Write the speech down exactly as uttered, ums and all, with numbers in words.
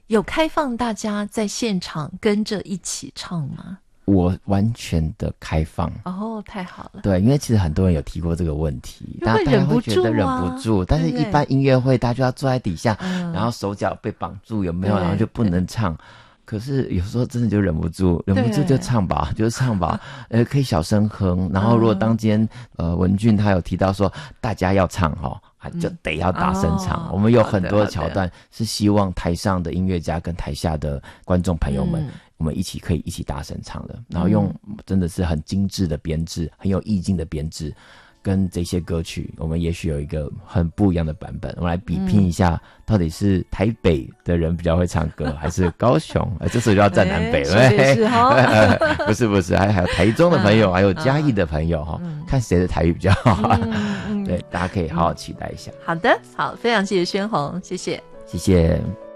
有开放大家在现场跟着一起唱吗？ 我完全的开放。 哦，太好了。 对，因为其实很多人有提过这个问题，大家忍不住、啊、 会觉得忍不住，但是一般音乐会大家就要坐在底下， 嗯、 然后手脚被绑住，有没有？然后就不能唱。可是有时候真的就忍不住，忍不住就唱吧，就是唱吧，呃，可以小声哼。然后如果当天、嗯、呃文俊他有提到说大家要唱哈、哦，就得要大声唱、嗯。我们有很多的桥段是希望台上的音乐家跟台下的观众朋友们。嗯，我们一起可以一起大声唱的，然后用真的是很精致的编制，很有意境的编制，跟这些歌曲，我们也许有一个很不一样的版本。我们来比拼一下，到底是台北的人比较会唱歌，还是高雄？呃、这时候就要站南北了。 欸、是哦不是不是，还还有台中的朋友，嗯、还有嘉义的朋友哈、嗯，看谁的台语比较好。嗯嗯、对，大家可以好好期待一下。 好的，好，非常谢谢宣弘，谢谢， 谢谢。